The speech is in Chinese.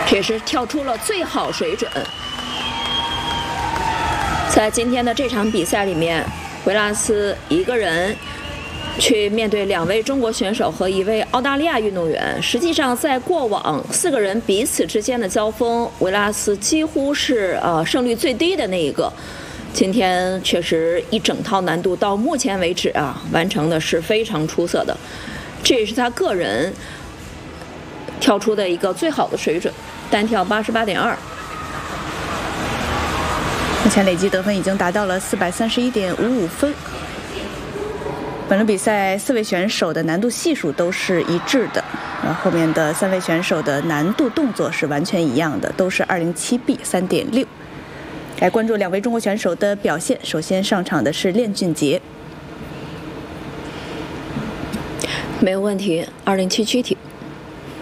这也是跳出了最好水准。在今天的这场比赛里面，维拉斯一个人去面对2位中国选手和1位澳大利亚运动员。实际上，在过往4个人彼此之间的交锋，维拉斯几乎是胜率最低的那一个。今天确实一整套难度到目前为止完成的是非常出色的，这也是他个人跳出的一个最好的水准，单跳88.2。 目前累计得分已经达到了431.55分。本轮比赛4位选手的难度系数都是一致的，后面的3位选手的难度动作是完全一样的，都是207B 3.6。来关注2位中国选手的表现。首先上场的是练俊杰， 没有问题，207躯体。